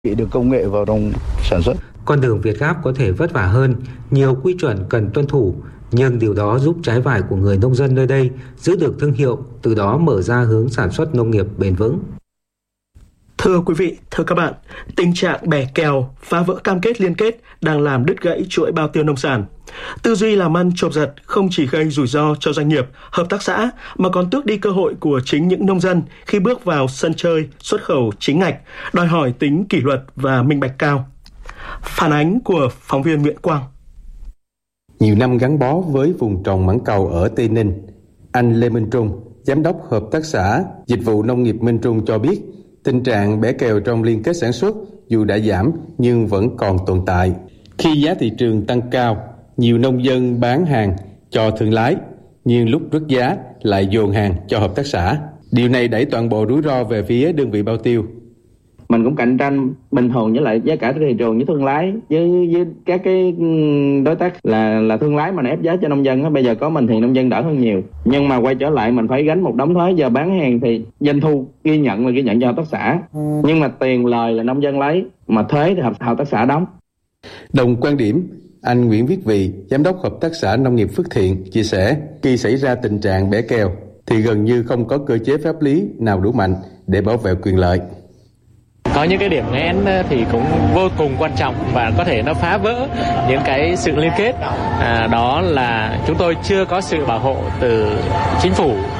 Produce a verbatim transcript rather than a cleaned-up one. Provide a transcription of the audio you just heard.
được công nghệ vào trong sản xuất. Con đường Việt Gáp có thể vất vả hơn, nhiều quy chuẩn cần tuân thủ, nhưng điều đó giúp trái vải của người nông dân nơi đây giữ được thương hiệu, từ đó mở ra hướng sản xuất nông nghiệp bền vững. Thưa quý vị, thưa các bạn, tình trạng bẻ kèo, phá vỡ cam kết liên kết đang làm đứt gãy chuỗi bao tiêu nông sản. Tư duy làm ăn chộp giật không chỉ gây rủi ro cho doanh nghiệp, hợp tác xã mà còn tước đi cơ hội của chính những nông dân khi bước vào sân chơi xuất khẩu chính ngạch, đòi hỏi tính kỷ luật và minh bạch cao. Phản ánh của phóng viên Nguyễn Quang. Nhiều năm gắn bó với vùng trồng mãng cầu ở Tây Ninh, anh Lê Minh Trung, giám đốc hợp tác xã Dịch vụ Nông nghiệp Minh Trung cho biết, tình trạng bẻ kèo trong liên kết sản xuất dù đã giảm nhưng vẫn còn tồn tại. Khi giá thị trường tăng cao, nhiều nông dân bán hàng cho thương lái, nhưng lúc rớt giá lại dồn hàng cho hợp tác xã. Điều này đẩy toàn bộ rủi ro về phía đơn vị bao tiêu. Mình cũng cạnh tranh bình thường với lại giá cả thị trường với thương lái, với, với các cái đối tác là là thương lái mà ép giá cho nông dân á. Bây giờ có mình thì nông dân đỡ hơn nhiều, nhưng mà quay trở lại mình phải gánh một đống thuế. Giờ bán hàng thì doanh thu ghi nhận là ghi nhận cho hợp tác xã, nhưng mà tiền lời là nông dân lấy, mà thuế thì hợp, hợp tác xã đóng. Đồng quan điểm, anh Nguyễn Viết Vị, giám đốc hợp tác xã nông nghiệp Phước Thiện chia sẻ, khi xảy ra tình trạng bẻ kèo thì gần như không có cơ chế pháp lý nào đủ mạnh để bảo vệ quyền lợi. Có những cái điểm nghẽn thì cũng vô cùng quan trọng và có thể nó phá vỡ những cái sự liên kết. À, đó là chúng tôi chưa có sự bảo hộ từ chính phủ